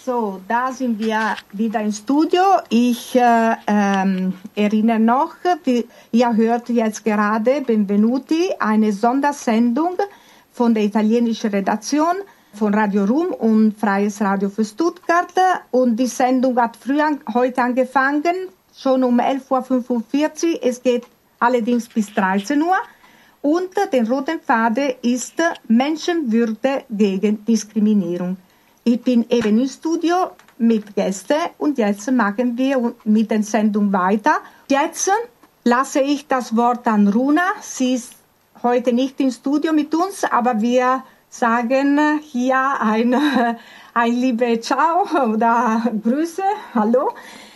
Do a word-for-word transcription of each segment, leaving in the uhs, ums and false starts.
So, da sind wir wieder im Studio. Ich äh, ähm, erinnere noch, die, ihr hört jetzt gerade Benvenuti, eine Sondersendung von der italienischen Redaktion von Radio Rum und Freies Radio für Stuttgart. Und die Sendung hat früh an, heute angefangen, schon um elf Uhr fünfundvierzig. Es geht allerdings bis dreizehn Uhr. Und der rote Faden ist Menschenwürde gegen Diskriminierung. Ich bin eben im Studio mit Gästen und jetzt machen wir mit der Sendung weiter. Jetzt lasse ich das Wort an Runa. Sie ist heute nicht im Studio mit uns, aber wir sagen hier ein, ein liebe Ciao oder Grüße, hallo.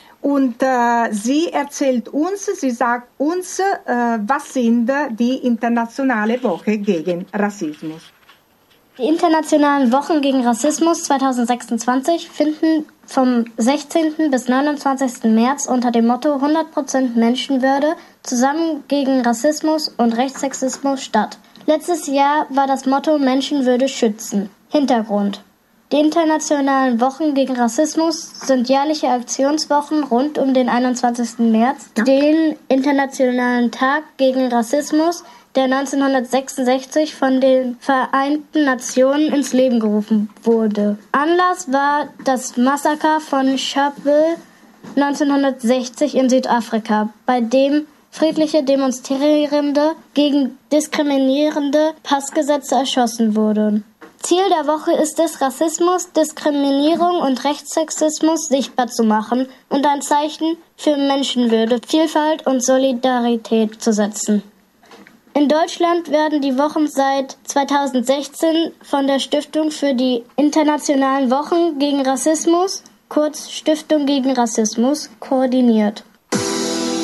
Und äh, sie erzählt uns, sie sagt uns, äh, was sind die internationale Woche gegen Rassismus. Die Internationalen Wochen gegen Rassismus zweitausendsechsundzwanzig finden vom sechzehnten bis neunundzwanzigsten März unter dem Motto hundert Prozent Menschenwürde zusammen gegen Rassismus und Rechtssexismus statt. Letztes Jahr war das Motto Menschenwürde schützen. Hintergrund: Die Internationalen Wochen gegen Rassismus sind jährliche Aktionswochen rund um den einundzwanzigsten März, den Internationalen Tag gegen Rassismus, der neunzehnhundertsechsundsechzig von den Vereinten Nationen ins Leben gerufen wurde. Anlass war das Massaker von Sharpeville neunzehnhundertsechzig in Südafrika, bei dem friedliche Demonstrierende gegen diskriminierende Passgesetze erschossen wurden. Ziel der Woche ist es, Rassismus, Diskriminierung und Rechtssexismus sichtbar zu machen und ein Zeichen für Menschenwürde, Vielfalt und Solidarität zu setzen. In Deutschland werden die Wochen seit zweitausendsechzehn von der Stiftung für die Internationalen Wochen gegen Rassismus, kurz Stiftung gegen Rassismus, koordiniert.